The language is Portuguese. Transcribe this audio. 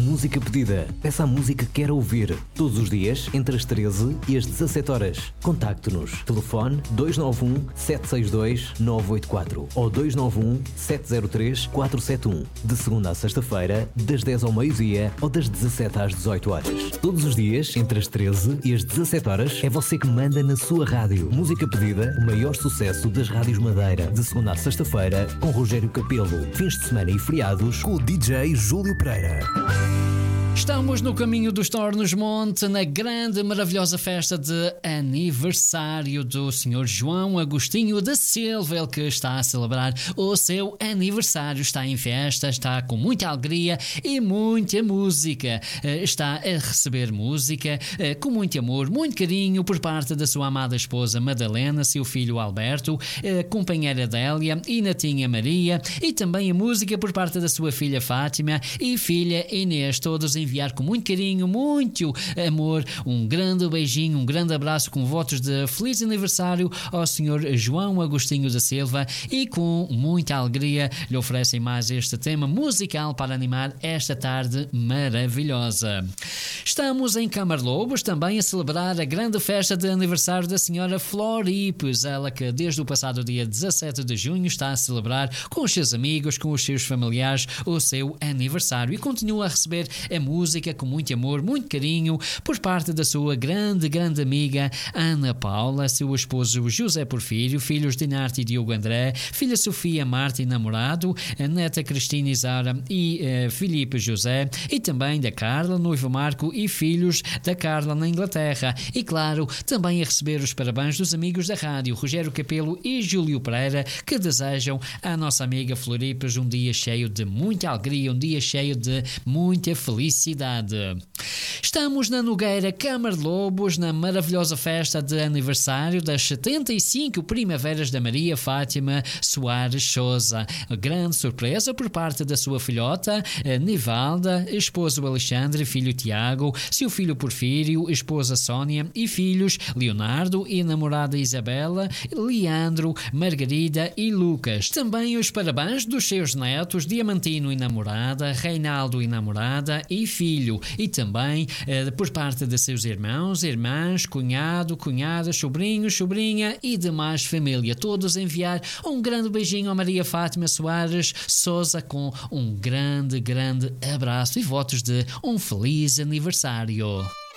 Música Pedida. Peça a música que quer ouvir. Todos os dias, entre as 13 e as 17 horas. Contacte-nos. Telefone 291-762-984 ou 291-703-471. De segunda a sexta-feira, das 10 ao meio-dia ou das 17 às 18 horas. Todos os dias, entre as 13 e as 17 horas, é você que manda na sua rádio. Música Pedida, o maior sucesso das rádios Madeira. De segunda a sexta-feira, com Rogério Capelo. Fins de semana e feriados, com o DJ Júlio Pereira. Estamos no caminho dos Tornos Monte, na grande, maravilhosa festa de aniversário do Sr. João Agostinho da Silva, ele que está a celebrar o seu aniversário, está em festa, está com muita alegria e muita música, está a receber música com muito amor, muito carinho por parte da sua amada esposa Madalena, seu filho Alberto, companheira Adélia e netinha Maria, e também a música por parte da sua filha Fátima e filha Inês, todos enviar com muito carinho, muito amor, um grande beijinho, um grande abraço com votos de feliz aniversário ao Sr. João Agostinho da Silva, e com muita alegria lhe oferecem mais este tema musical para animar esta tarde maravilhosa. Estamos em Camarlobos também a celebrar a grande festa de aniversário da Senhora Floripes, ela que desde o passado dia 17 de junho está a celebrar com os seus amigos, com os seus familiares o seu aniversário, e continua a receber a música com muito amor, muito carinho por parte da sua grande amiga Ana Paula, seu esposo José Porfírio, filhos Dinarte e Diogo André, filha Sofia Marta e namorado, a neta Cristina Isara e Filipe José, e também da Carla, noivo Marco e filhos da Carla na Inglaterra, e claro, também a receber os parabéns dos amigos da rádio Rogério Capelo e Júlio Pereira, que desejam à nossa amiga Floripes um dia cheio de muita alegria, um dia cheio de muita felicidade. Estamos na Nogueira Camarlobos, na maravilhosa festa de aniversário das 75 primaveras da Maria Fátima Soares Sousa. Grande surpresa por parte da sua filhota Nivalda, esposo Alexandre, filho Tiago, seu filho Porfírio, esposa Sónia e filhos Leonardo e namorada Isabela, Leandro, Margarida e Lucas. Também os parabéns dos seus netos Diamantino e namorada, Reinaldo e namorada e filho, e também por parte de seus irmãos, irmãs, cunhado, cunhadas, sobrinhos, sobrinha e demais família. Todos enviar um grande beijinho a Maria Fátima Soares Sousa com um grande abraço e votos de um feliz aniversário.